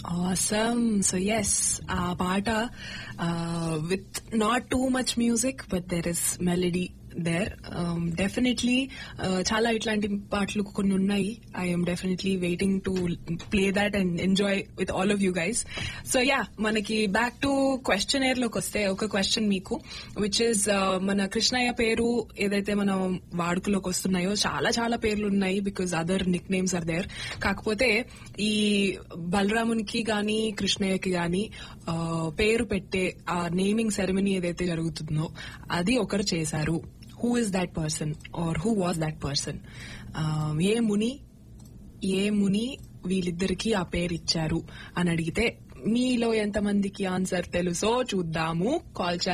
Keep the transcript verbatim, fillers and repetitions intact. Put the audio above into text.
Awesome. So yes, uh, Pata uh, with not too much music, but there is melody there. Um, definitely, uh, చాలా ఇట్లాంటి పాటలు కొన్ని ఉన్నాయి. I am definitely waiting to play that and enjoy with all of you guys. So yeah, మనకి back to questionnaire లోకి వస్తే ఒక question మీకు, which is uh, మన కృష్ణయ్య పేరు ఏదైతే మనం వాడుకలోకి వస్తున్నాయో చాలా చాలా పేర్లు ఉన్నాయి, because other Nick names are there. కాకపోతే ఈ బలరామునికి గాని కృష్ణయ్యకి గాని పేరు పెట్టే ఆ నేమింగ్ సెరమనీ ఏదైతే జరుగుతుందో అది ఒకరు చేశారు. Who is that person or who was that person? Uh, ఏ ముని ఏ ముని వీళ్ళిద్దరికి ఆ పేరు ఇచ్చారు అని అడిగితే మీలో ఎంతమందికి ఆన్సర్ తెలుసో చూద్దాము. కాల్